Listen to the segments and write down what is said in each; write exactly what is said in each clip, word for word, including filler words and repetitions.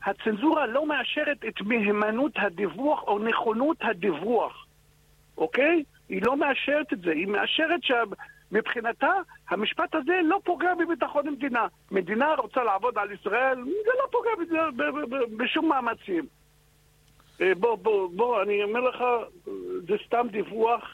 הצנזורה לא מאשרת את מהימנות הדיווח או נכונות הדיווח. אוקיי? היא לא מאשרת את זה. היא מאשרת שמבחינתה המשפט הזה לא פוגע בביטחון המדינה. מדינה רוצה לעבוד על ישראל, זה לא פוגע ב- ב- ב- בשום מאמצים. בוא, בוא, בוא, אני אומר לך, זה סתם דיווח.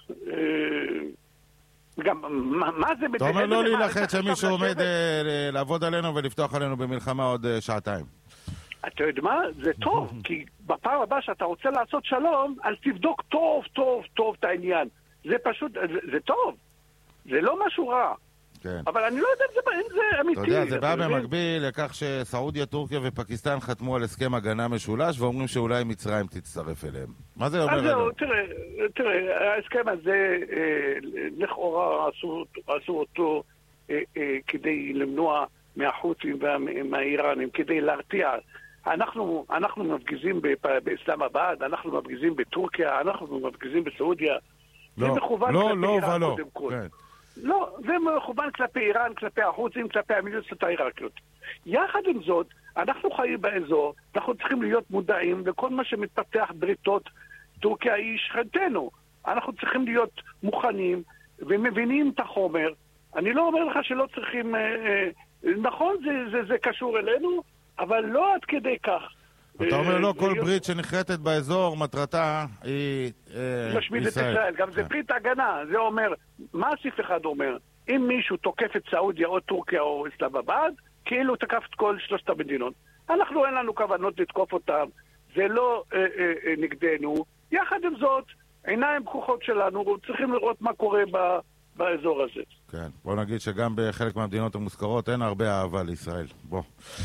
גם, מה, מה זה... אתה אומר לא להילחץ שמישהו עומד לעבוד עלינו ולפתוח עלינו במלחמה עוד שעתיים. אתה יודע מה? זה טוב, כי בפעם הבאה שאתה רוצה לעשות שלום, אז תבדוק טוב, טוב, טוב את העניין. זה פשוט, זה, זה טוב. זה לא משהו רע. כן. אבל אני לא יודע אם זה, אם זה אמיתי. אתה יודע, זה בא במקביל לכך שסעודיה, טורקיה ופקיסטן חתמו על הסכם הגנה משולש, ואומרים שאולי מצרים תצטרף אליהם. מה זה אומר? זהו, תראה, תראה, ההסכם הזה, אה, לכאורה עשו, עשו אותו אה, אה, כדי למנוע מהחות'ים ומהאיראנים, כדי להרתיע. אנחנו, אנחנו מפגיזים באסלאמבאד, אנחנו מפגיזים בטורקיה, אנחנו מפגיזים בסעודיה. לא, זה מכוון לא, כלפי לא איראן ולא. קודם כל. כן. לא, זה מכוון כלפי איראן, כלפי החות'ים, כלפי המיליציות העיראקיות. יחד עם זאת, אנחנו חיים באזור, אנחנו צריכים להיות מודעים לכל מה שמתפתח בריתות. טורקיה היא שכנתנו. אנחנו צריכים להיות מוכנים ומבינים את החומר. אני לא אומר לך שלא צריכים... אה, אה, נכון, זה, זה, זה קשור אלינו, אבל לא עד כדי כך. אתה אומר לא כל ברית שנחרטת באזור, מטרתה היא משמיד את ישראל. גם זה ברית הגנה. זה אומר, מה הסעיף אחד אומר? אם מישהו תוקף את סעודיה או טורקיה או אסלאמבאד, כאילו תקף את כל שלושת המדינות. אנחנו אין לנו כוונות לתקוף אותם. זה לא אה, אה, אה, נגדנו. יחד עם זאת, עיניים פקוחות שלנו, צריכים לראות מה קורה ב, באזור הזה. כן, בוא נגיד שגם בחלק מהמדינות המוזכרות אין הרבה אהבה לישראל. בוא.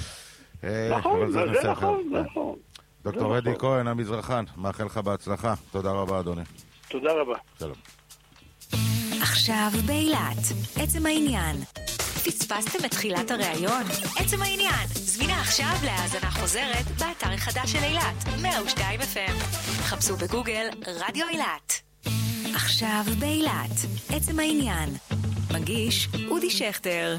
נכון, זה נכון, נכון. דוקטור אדי כהן, המזרחן, מאחל לך בהצלחה. תודה רבה, אדוני. תודה רבה. שלום. עכשיו באילת, עצם העניין. פספסתם את תחילת הראיון? עצם העניין. זמינה עכשיו להאזנה חוזרת באתר החדש של אילת, מאה ושתיים אף אם. חפשו בגוגל רדיו אילת. עכשיו באילת, עצם העניין. מגיש אודי שכטר.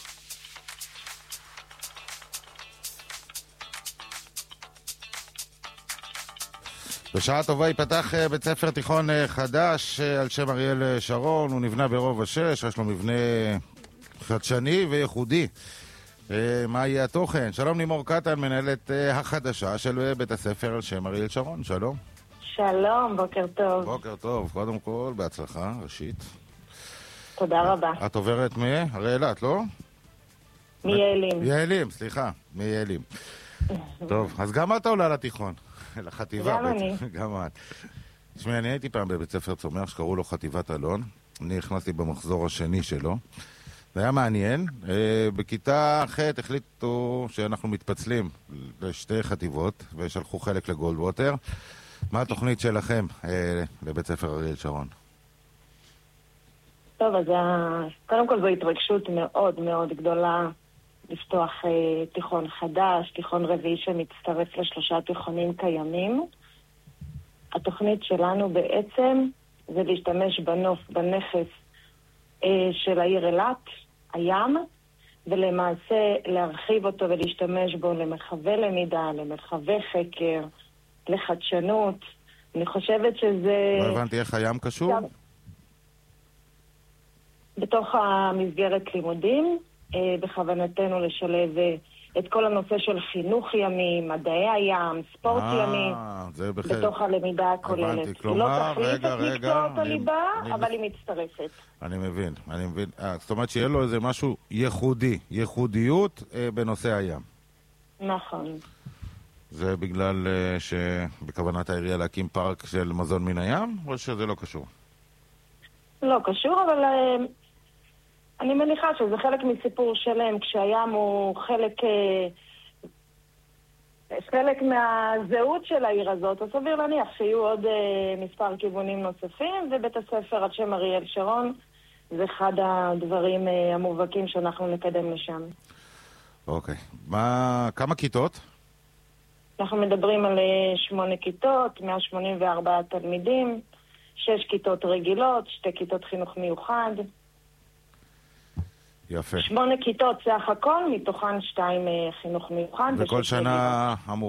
בשעה טובה ייפתח בית ספר תיכון חדש על שם אריאל שרון. הוא נבנה ברוב השש, יש לו מבנה חדשני וייחודי. מה יהיה התוכן? שלום לימור קטן, מנהלת החדשה של בית הספר על שם אריאל שרון. שלום. שלום, בוקר טוב. בוקר טוב. קודם כל, בהצלחה, ראשית. תודה רבה. את עוברת מאריאלת, לא? מיעלים. יעלים, סליחה, מיעלים. טוב, אז גם את עולה לתיכון. לחטיבה. גם אני. גם את. תשמעי, אני הייתי פעם בבית ספר צומח שקראו לו חטיבת אלון. אני נכנסתי במחזור השני שלו. זה היה מעניין. בכיתה ח' החליטו שאנחנו מתפצלים לשתי חטיבות, ושלחו חלק לגולדווטר. מה התוכנית שלכם לבית ספר אריאל שרון? טוב, אז קודם כל זו התרגשות מאוד מאוד גדולה לפתוח אה, תיכון חדש, תיכון רביעי שמצטרף לשלושה תיכונים קיימים. התוכנית שלנו בעצם זה להשתמש בנוף, בנכס אה, של העיר אילת, הים, ולמעשה להרחיב אותו ולהשתמש בו למרחבי למידה, למרחבי חקר, לחדשנות. אני חושבת שזה... לא הבנתי איך הים קשור? בתוך המסגרת לימודים, בכוונתנו לשלב את כל הנושא של חינוך ימי, מדעי הים, ספורט ימי, בתוך הלמידה הכוללת. היא לא תחליף את מקצועות הליבה, אבל היא מצטרפת. אני מבין, אני מבין. זאת אומרת שיהיה לו איזה משהו ייחודי, ייחודיות בנושא הים. נכון. זה בגלל שבכוונת העירייה להקים פארק של מזון מן הים, או שזה לא קשור? לא קשור, אבל... אני מניחה שזה חלק מסיפור שלם, כשהים הוא חלק, חלק מהזהות של העיר הזאת, אז סביר להניח שיהיו עוד מספר כיוונים נוספים, ובית הספר על שם אריאל שרון זה אחד הדברים המובהקים שאנחנו נקדם לשם. אוקיי. מה, כמה כיתות? אנחנו מדברים על שמונה כיתות, מאה שמונים וארבעה תלמידים, שש כיתות רגילות, שתי כיתות חינוך מיוחד. יפה. שמונה כיתות סך הכל, מתוכן שתיים חינוך מיוחד. וכל שנה אמור